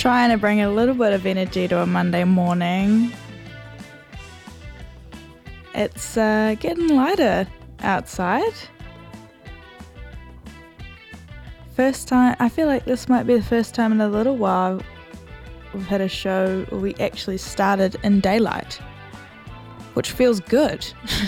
Trying to bring a little bit of energy to a Monday morning. It's getting lighter outside. First time, I feel like this might be the first time in a little while we've had a show where we actually started in daylight, which feels good.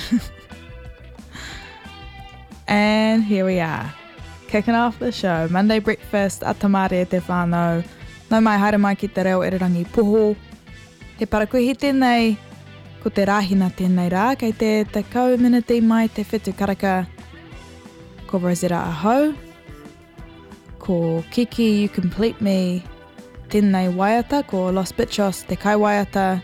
And here we are, kicking off the show. Monday breakfast, atamare e te whānau. Nau mai haere mai ki te reo Irirangi Poho. He parakuhi tēnei, ko te rāhina tēnei rā, kei te tekau miniti mai te whetu karaka. Ko Rosetta Ahau. Ko Kiki, You Complete Me, tēnei waiata, ko Los Bichos, te kai waiata.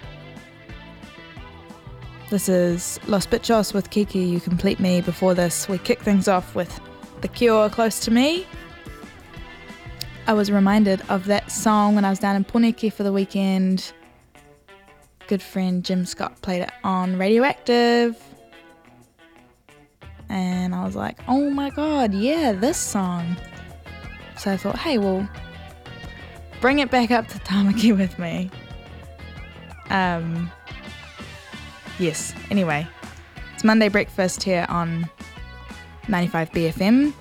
This is Los Bichos with Kiki, You Complete Me. Before this, we kick things off with The Cure, Close to Me. I was reminded of that song when I was down in Poneke for the weekend. Good friend Jim Scott played it on Radioactive. And I was like, oh my god, yeah, this song. So I thought, hey, well, bring it back up to Tamaki with me. Yes, anyway. It's Monday breakfast here on 95 BFM.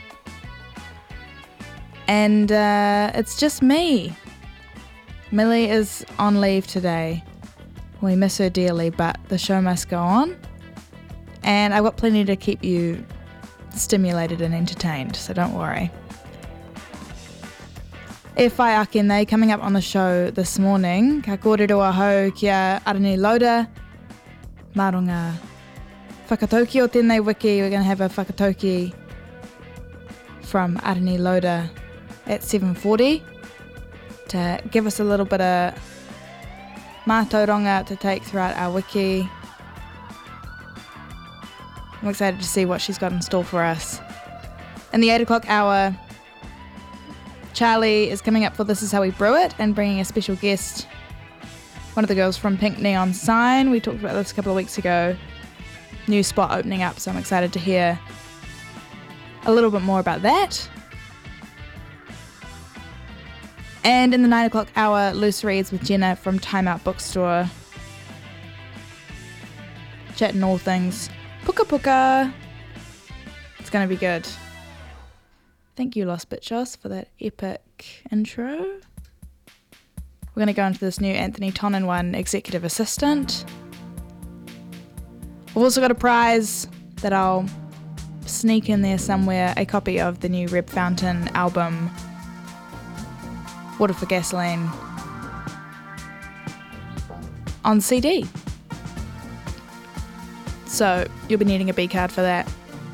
And it's just me. Millie is on leave today. We miss her dearly, but the show must go on. And I've got plenty to keep you stimulated and entertained, so don't worry. E whai ake nei, coming up on the show this morning, ka kōrero ahau kia Aranui Lauda, mā runga whakatauki o tēnei wiki. We're going to have a whakatauki from Aranui Lauda at 7:40 to give us a little bit of mātauranga to take throughout our wiki. I'm excited to see what she's got in store for us. In the 8 o'clock hour, Charlie is coming up for This Is How We Brew It and bringing a special guest, one of the girls from Pink Neon Sign. We talked about this a couple of weeks ago. New spot opening up, so I'm excited to hear a little bit more about that. And in the 9 o'clock hour, Loose Reads with Jenna from Time Out Bookstore. Chatting all things puka puka. It's going to be good. Thank you, Los Bichos, for that epic intro. We're going to go into this new Anthony Tonin one, Executive Assistant. We've also got a prize that I'll sneak in there somewhere, a copy of the new Reb Fountain album, Water for Gasoline, on CD. So you'll be needing a B card for that.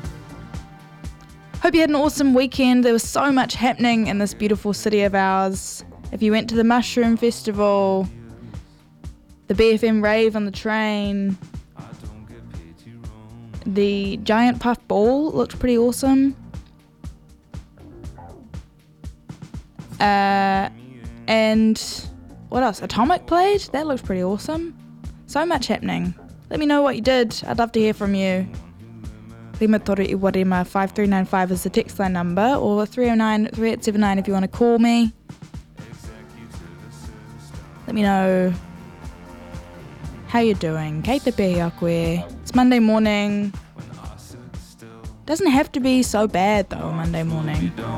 Hope you had an awesome weekend. There was so much happening in this beautiful city of ours. If you went to the Mushroom Festival, the BFM rave on the train, the Giant Puff Ball looked pretty awesome. And what else? Atomic played? That looked pretty awesome. So much happening. Let me know what you did. I'd love to hear from you. Rima Toru Iwarima 5395 is the text line number, or 309-3879 if you want to call me. Let me know how you're doing. Kei te pehi a koe. It's Monday morning. Doesn't have to be so bad though, Monday morning.